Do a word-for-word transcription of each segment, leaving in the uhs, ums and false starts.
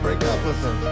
break up with him.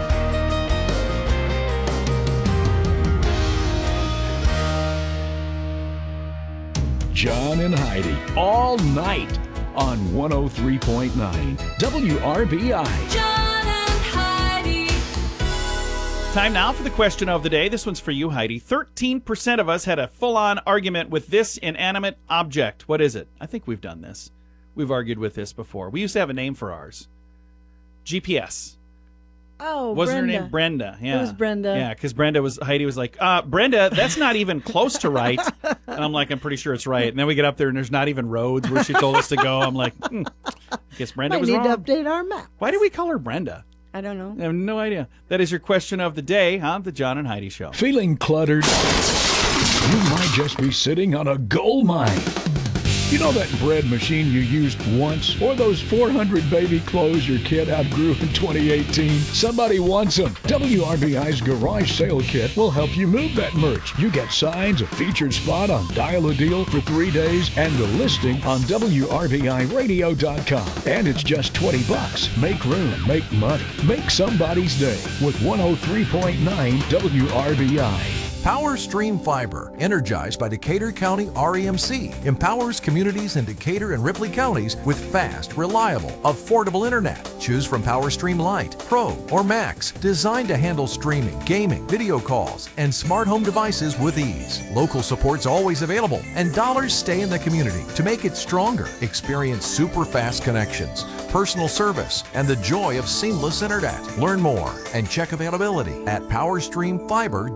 John and Heidi, all night on one oh three point nine W R B I. John and Heidi. Time now for the question of the day. This one's for you, Heidi. thirteen percent of us had a full-on argument with this inanimate object. What is it? I think we've done this. We've argued with this before. We used to have a name for ours. G P S. Oh, Wasn't Brenda. her name Brenda? Yeah. It was Brenda. Yeah, because Brenda was, Heidi was like, uh, Brenda, that's not even close to right. And I'm like, I'm pretty sure it's right. And then we get up there and there's not even roads where she told us to go. I'm like, hmm, I guess Brenda Might was need wrong. to update our map. Why do we call her Brenda? I don't know. I have no idea. That is your question of the day on the John and Heidi Show. Feeling cluttered? You might just be sitting on a gold mine. You know that bread machine you used once? Or those four hundred baby clothes your kid outgrew in twenty eighteen? Somebody wants them. W R B I's Garage Sale Kit will help you move that merch. You get signs, a featured spot on Dial a Deal for three days, and a listing on W R B I radio dot com. And it's just twenty bucks. Make room, make money, make somebody's day with one oh three point nine W R B I. PowerStream Fiber, energized by Decatur County R E M C, empowers communities in Decatur and Ripley counties with fast, reliable, affordable internet. Choose from PowerStream Lite, Pro, or Max, designed to handle streaming, gaming, video calls, and smart home devices with ease. Local support's always available, and dollars stay in the community to make it stronger. Experience super fast connections, personal service, and the joy of seamless internet. Learn more and check availability at power stream fiber